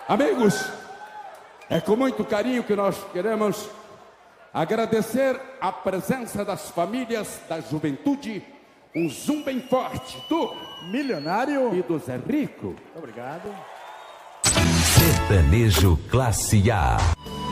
Amigos, é com muito carinho que nós queremos agradecer a presença das famílias, da juventude, um zoom bem forte do Milionário e do Zé Rico. Obrigado. Sertanejo Classe A.